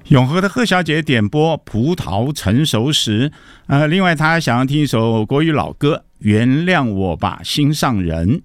永和的贺小姐点播《葡萄成熟时》，另外她想要听一首国语老歌《原谅我吧，心上人》。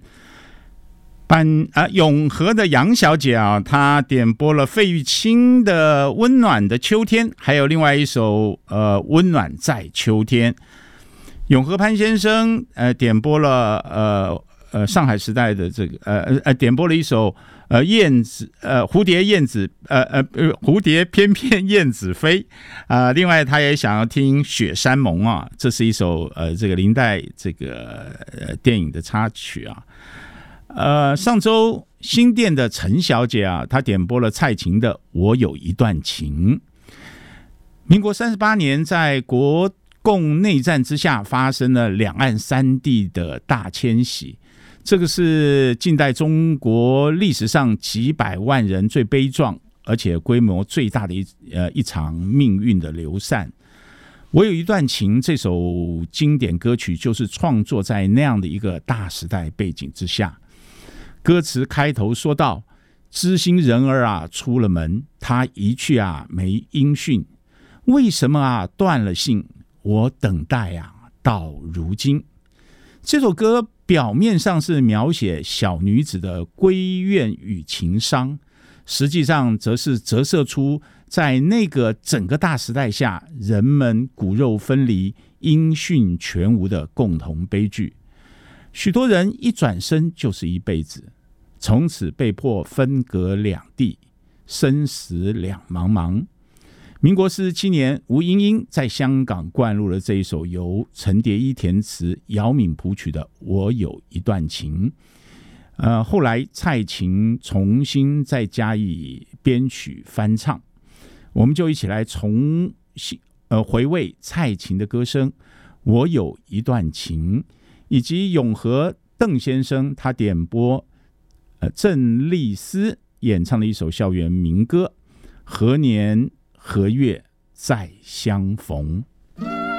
永和的杨小姐啊，她点播了费玉清的《温暖的秋天》，还有另外一首温暖在秋天。永和潘先生点播了上海时代的这个点播了一首燕子蝴蝶燕子蝴蝶翩翩燕子飞另外他也想要听雪山盟啊，这是一首这个林黛这个电影的插曲啊。上周新店的陈小姐啊，她点播了蔡琴的《我有一段情》。民国38年，在国共内战之下，发生了两岸三地的大迁徙。这个是近代中国历史上几百万人最悲壮而且规模最大的一场命运的流散。我有一段情这首经典歌曲就是创作在那样的一个大时代背景之下。歌词开头说道：知心人儿啊出了门，他一去啊没音讯，为什么啊断了信，我等待啊到如今。这首歌表面上是描写小女子的闺怨与情伤，实际上则是折射出在那个整个大时代下人们骨肉分离、音讯全无的共同悲剧。许多人一转身就是一辈子，从此被迫分隔两地，生死两茫茫。民国47年，吴英英在香港灌录了这一首由陈蝶衣填词、姚敏谱曲的《我有一段情》。后来蔡琴重新再加以编曲翻唱，我们就一起来回味蔡琴的歌声《我有一段情》，以及永和邓先生他点播郑丽丝演唱的一首校园民歌《何年何月再相逢》。